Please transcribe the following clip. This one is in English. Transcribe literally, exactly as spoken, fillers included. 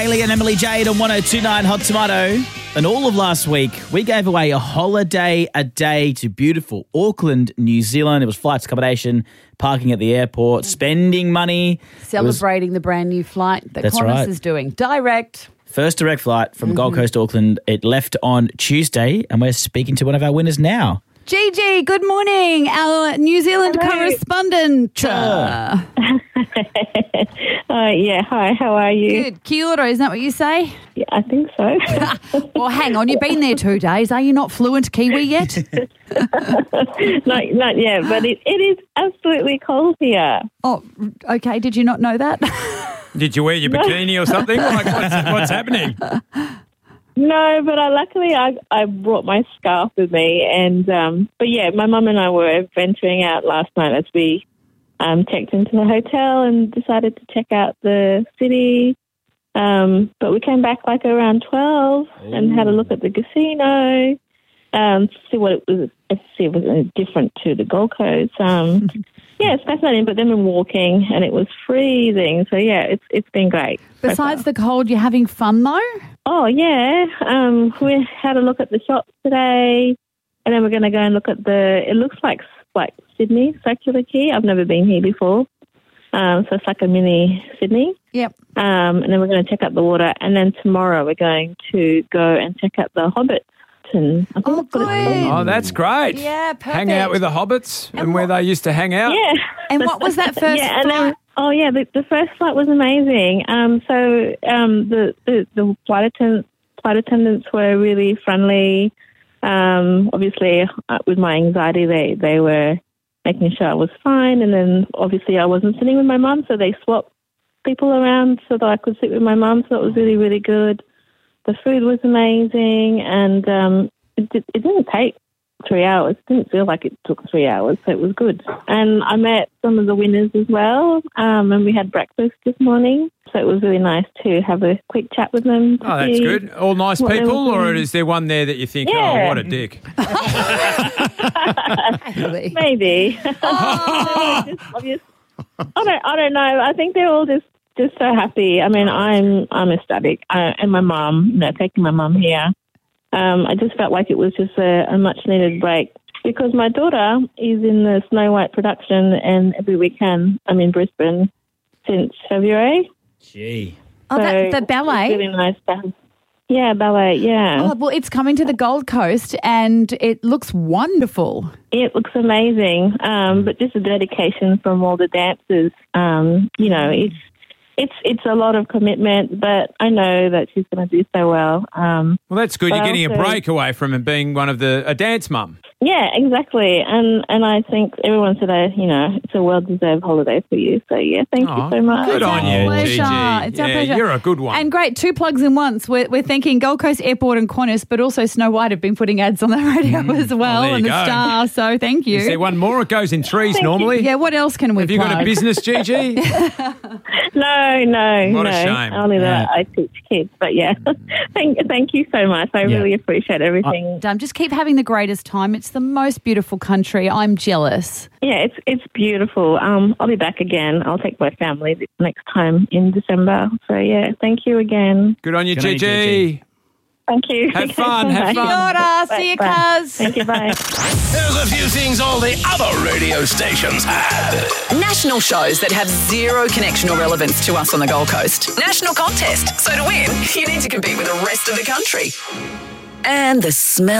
Hayley and Emily Jade on one oh two point nine Hot Tomato. And all of last week, we gave away a holiday a day to beautiful Auckland, New Zealand. It was flights, accommodation, parking at the airport, spending money. Celebrating was, the brand new flight that That's Qantas right. is doing. Direct. First direct flight from Mm-hmm. Gold Coast to Auckland. It left on Tuesday, and we're speaking to one of our winners now. Gigi, good morning. Our New Zealand Hello. correspondent. Sure. Uh, yeah, hi, how are you? Good. Kia ora, isn't that what you say? Yeah, I think so. Well, hang on. You've been there two days. Are you not fluent Kiwi yet? not, not yet, but it, it is absolutely cold here. Oh, okay. Did you not know that? Did you wear your bikini or something? Like, what's, what's happening? No, but I, luckily I, I brought my scarf with me. and um, But yeah, my mum and I were venturing out last night as we um, checked into the hotel and decided to check out the city. Um, but we came back like around twelve Ooh. And had a look at the casino, um, to see what it was, to see if it was different to the Gold Coast. Um, yeah, it's fascinating. But then we're walking and it was freezing. So yeah, it's it's been great. Besides the cold, you're having fun though? Oh yeah, um, we had a look at the shops today, and then we're going to go and look at the. It looks like like Sydney Circular Quay. I've never been here before. Um, so it's like a mini Sydney. Yep. Um, and then we're going to check out the water. And then tomorrow we're going to go and check out the Hobbiton. I think Oh, that's what it's good. called. Oh, that's great. Yeah, perfect. Hang out with the hobbits and, where they used to hang out. Yeah. And what was that first yeah, and flight? then, oh, yeah, the, the first flight was amazing. Um, so um, the, the, the flight, attend, flight attendants were really friendly. Um, obviously, uh, with my anxiety, they, they were making sure I was fine. And then, obviously, I wasn't sitting with my mum, so they swapped people around so that I could sit with my mum. So it was really, really good. The food was amazing, and um, it, it, it didn't take three hours. It didn't feel like it took three hours, so it was good. And I met some of the winners as well, um, and we had breakfast this morning. So it was really nice to have a quick chat with them. Oh, that's good. All nice people, or doing. Is there one there that you think, Yeah. oh, what a dick? Maybe. Oh. just obvious. I don't. I don't know. I think they're all just, just so happy. I mean, I'm I'm ecstatic, uh, and my mum. You know, taking my mum here. Um, I just felt like it was just a, a much needed break because my daughter is in the Snow White production, and every weekend I'm in Brisbane since February. Gee. Oh, that, So the ballet? It's really nice to have. Yeah, ballet. Yeah. Oh, well, it's coming to the Gold Coast and it looks wonderful. It looks amazing, um, but just the dedication from all the dancers. Um, you know, it's it's it's a lot of commitment, but I know that she's going to do so well. Um, Well, that's good. But You're getting a also- break away from it being one of the a dance mum. yeah, exactly, and and I think everyone said, uh, you know, it's a well deserved holiday for you. So yeah, thank Oh, you so much. Good on you, pleasure. Gigi. It's our yeah, pleasure. You're a good one. And great, two plugs in once. We're, we're thinking Gold Coast Airport and Qantas, but also Snow White have been putting ads on the radio as well, Oh, there you and the go. Star. So thank you. Is there one more? It goes in threes Thank you. normally. Yeah, what else can we Have you got a plug? business, Gigi? No, no, What a no. shame. Only that Yeah. I teach kids, but yeah, thank thank you so much. I Yeah. really appreciate everything. Um, just keep having the greatest time. It's the most beautiful country. I'm jealous. Yeah, it's it's beautiful. Um, I'll be back again. I'll take my family the next time in December. So yeah, thank you again. Good on you, Good on you, Gigi. Gigi. Thank you. Have Okay, fun, have bye. fun. Kia ora, Bye, see you, bye. cuz. Thank you. Bye. There's a few things all the other radio stations had. National shows that have zero connection or relevance to us on the Gold Coast. National contest. So to win, you need to compete with the rest of the country. And the smell